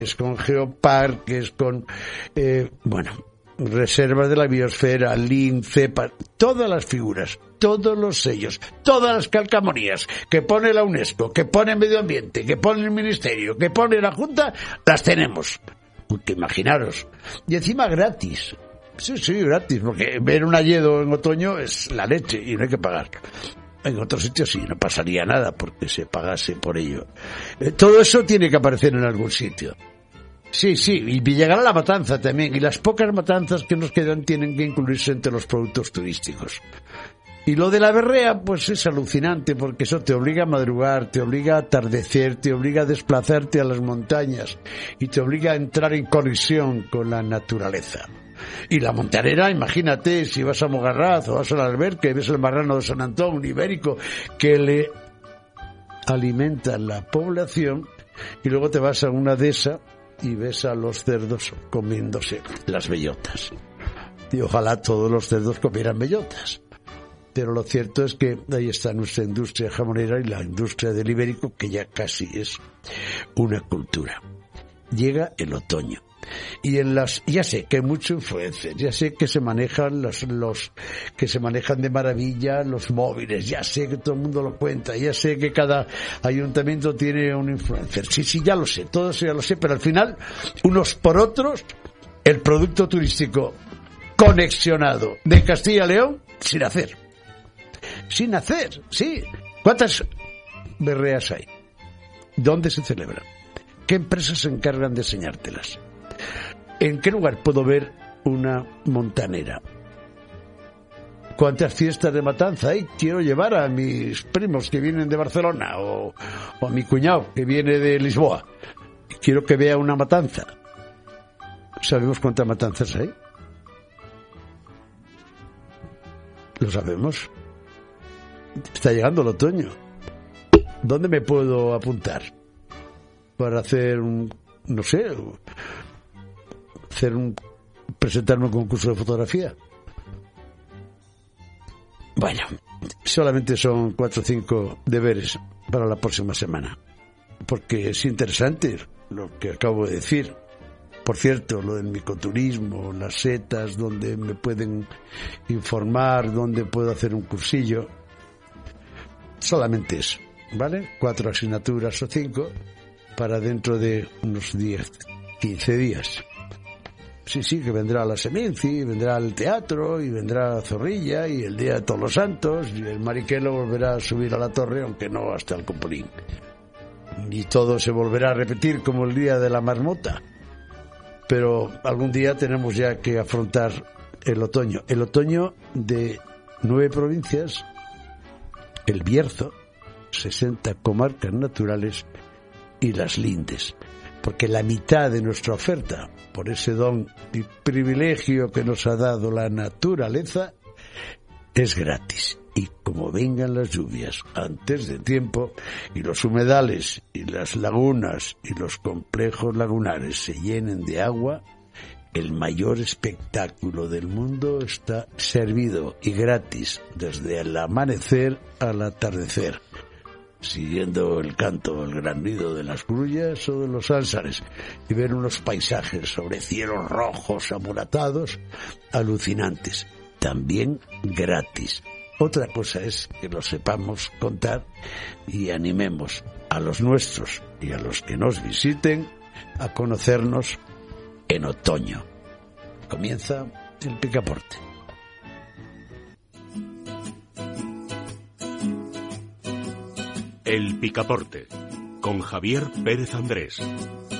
con geoparques, con, reservas de la biosfera, LIN, CEPA, todas las figuras, todos los sellos, todas las calcamonías que pone la UNESCO, que pone Medio Ambiente, que pone el Ministerio, que pone la Junta, las tenemos. Porque imaginaros. Y encima gratis. Sí, gratis, porque ver un hayedo en otoño es la leche y no hay que pagar. En otros sitios sí, no pasaría nada porque se pagase por ello. Todo eso tiene que aparecer en algún sitio. Sí, y llegará la matanza también, y las pocas matanzas que nos quedan tienen que incluirse entre los productos turísticos. Y lo de la berrea, pues es alucinante, porque eso te obliga a madrugar, te obliga a atardecer, te obliga a desplazarte a las montañas, y te obliga a entrar en conexión con la naturaleza. Y la montanera, imagínate, si vas a Mogarraz o vas al Alberca y ves el marrano de San Antón, un ibérico, que le alimenta la población, y luego te vas a una dehesa y ves a los cerdos comiéndose las bellotas. Y ojalá todos los cerdos comieran bellotas. Pero lo cierto es que ahí está nuestra industria jamonera y la industria del ibérico, que ya casi es una cultura. Llega el otoño. Y ya sé que hay mucho influencers, ya sé que se manejan los que se manejan de maravilla los móviles, ya sé que todo el mundo lo cuenta, ya sé que cada ayuntamiento tiene un influencer. Sí, ya lo sé, todo eso ya lo sé, pero al final, unos por otros, el producto turístico conexionado de Castilla y León sin hacer, sí. ¿Cuántas berreas hay? ¿Dónde se celebran? ¿Qué empresas se encargan de enseñártelas? ¿En qué lugar puedo ver una montanera? ¿Cuántas fiestas de matanza hay? Quiero llevar a mis primos que vienen de Barcelona o a mi cuñado que viene de Lisboa. Quiero que vea una matanza. ¿Sabemos cuántas matanzas hay? ¿Lo sabemos? Está llegando el otoño. ¿Dónde me puedo apuntar? Para hacer presentarme a un concurso de fotografía. Bueno, solamente son 4 o 5 deberes para la próxima semana, porque es interesante lo que acabo de decir. Por cierto, lo del micoturismo, las setas, donde me pueden informar, donde puedo hacer un cursillo. Solamente eso, ¿vale? 4 asignaturas o 5 para dentro de unos 10, 15 días. Sí, que vendrá la Seminci, vendrá el teatro, y vendrá Zorrilla, y el Día de Todos los Santos, y el Mariquelo volverá a subir a la torre, aunque no hasta el Compolín. Y todo se volverá a repetir como el Día de la Marmota. Pero algún día tenemos ya que afrontar el otoño. El otoño de 9 provincias, el Bierzo, 60 comarcas naturales y las lindes. Porque la mitad de nuestra oferta, por ese don y privilegio que nos ha dado la naturaleza, es gratis. Y como vengan las lluvias antes de tiempo y los humedales y las lagunas y los complejos lagunares se llenen de agua, el mayor espectáculo del mundo está servido y gratis desde el amanecer al atardecer, siguiendo el canto, el granido de las grullas o de los álzares, y ver unos paisajes sobre cielos rojos amoratados alucinantes, también gratis. Otra cosa es que lo sepamos contar y animemos a los nuestros y a los que nos visiten a conocernos en otoño. Comienza el Picaporte. El Picaporte, con Javier Pérez Andrés.